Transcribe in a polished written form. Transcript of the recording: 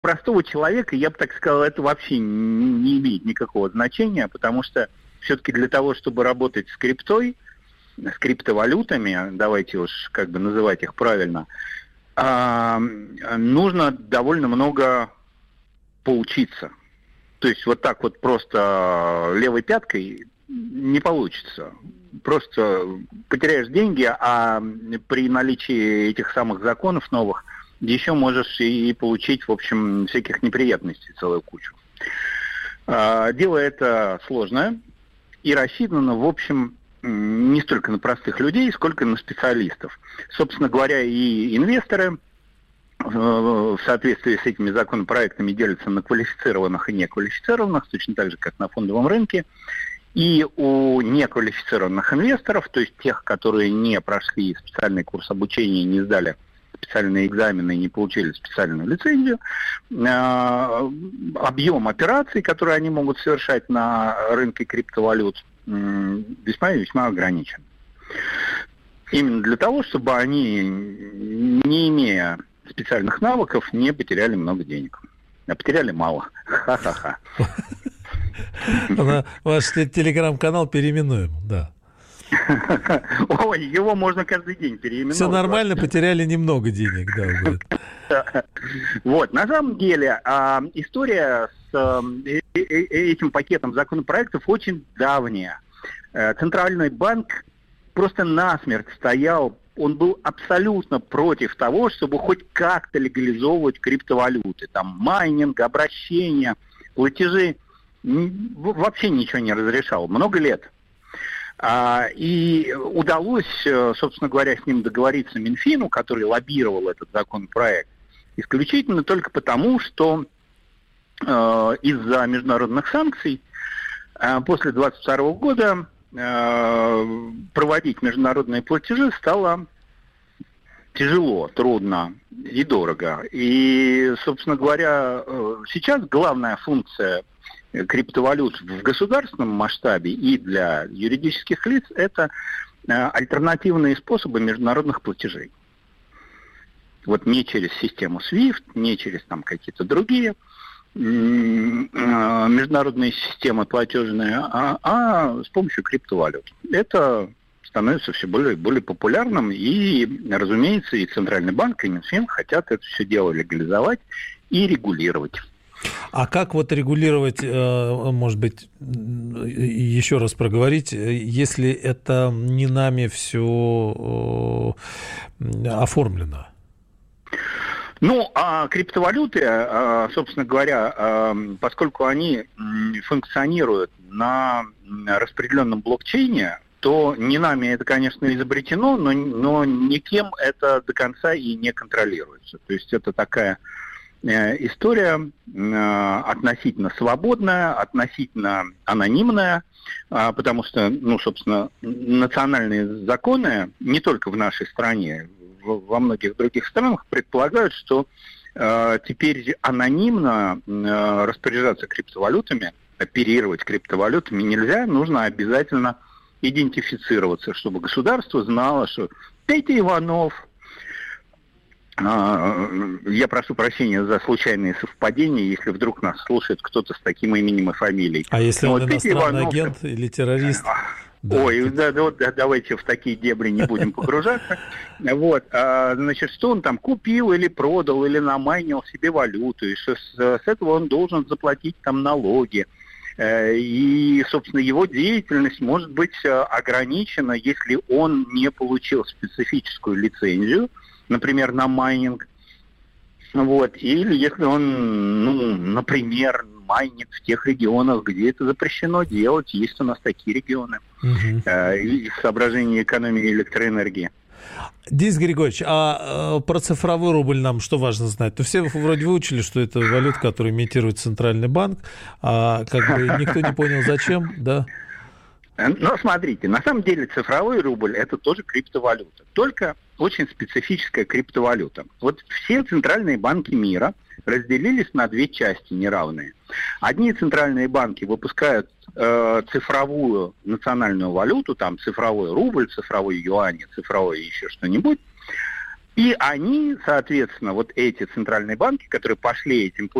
простого человека, я бы так сказал, это вообще не имеет никакого значения, потому что все-таки для того, чтобы работать с криптой, с криптовалютами, давайте уж как бы называть их правильно, нужно довольно много поучиться. То есть вот так вот просто левой пяткой не получится. Просто потеряешь деньги, а при наличии этих самых законов новых еще можешь и получить, в общем, всяких неприятностей целую кучу. Дело это сложное и рассчитано, в общем, не столько на простых людей, сколько на специалистов. Собственно говоря, и инвесторы в соответствии с этими законопроектами делятся на квалифицированных и неквалифицированных, точно так же, как на фондовом рынке. И у неквалифицированных инвесторов, то есть тех, которые не прошли специальный курс обучения, не сдали специальные экзамены и не получили специальную лицензию, объем операций, которые они могут совершать на рынке криптовалют, весьма и весьма ограничен. Именно для того, чтобы они, не имея специальных навыков, не потеряли много денег. А потеряли мало. Ха-ха-ха. Ваш телеграм-канал переименуем, да. Ой, его можно каждый день переименовать. Все нормально, потеряли немного денег, да, будет. Вот, на самом деле, история с этим пакетом законопроектов очень давняя. Центральный банк просто насмерть стоял, он был абсолютно против того, чтобы хоть как-то легализовывать криптовалюты. Там майнинг, обращения, платежи, вообще ничего не разрешал, много лет. И удалось, собственно говоря, с ним договориться Минфину, который лоббировал этот законопроект, исключительно только потому, что из-за международных санкций после 2022 года проводить международные платежи стало тяжело, трудно и дорого. И, собственно говоря, сейчас главная функция криптовалют в государственном масштабе и для юридических лиц – это альтернативные способы международных платежей. Вот не через систему SWIFT, не через там какие-то другие международные системы платежные, а с помощью криптовалют. Это становится все более и более популярным, и, разумеется, и Центральный банк, и Минфин хотят это все дело легализовать и регулировать. А как вот регулировать, может быть, еще раз проговорить, если это не нами все оформлено? Ну, а криптовалюты, собственно говоря, поскольку они функционируют на распределенном блокчейне, то не нами это, конечно, изобретено, но никем это до конца и не контролируется. То есть это такая история относительно свободная, относительно анонимная, потому что, ну, собственно, национальные законы не только в нашей стране, во многих других странах предполагают, что теперь анонимно распоряжаться криптовалютами, оперировать криптовалютами нельзя, нужно обязательно идентифицироваться, чтобы государство знало, что Петя Иванов, я прошу прощения за случайные совпадения, если вдруг нас слушает кто-то с таким именем и фамилией. А если он иностранный агент или террорист? Да. Ой, давайте в такие дебри не будем погружаться. Вот, значит, что он там купил или продал, или намайнил себе валюту, и что с этого он должен заплатить там налоги. И, собственно, его деятельность может быть ограничена, если он не получил специфическую лицензию, например, на майнинг. Вот, или если он, ну, например, майнит в тех регионах, где это запрещено делать. Есть у нас такие регионы. Из соображений экономии электроэнергии. Денис Григорьевич, а про цифровой рубль нам что важно знать? То все вроде выучили, что это валюта, которую имитирует Центральный банк, а как бы никто не понял, зачем, да? Но смотрите, на самом деле цифровой рубль – это тоже криптовалюта, только очень специфическая криптовалюта. Вот все центральные банки мира разделились на две части неравные. Одни центральные банки выпускают цифровую национальную валюту, там цифровой рубль, цифровой юань, цифровой еще что-нибудь, И они, соответственно, вот эти центральные банки, которые пошли этим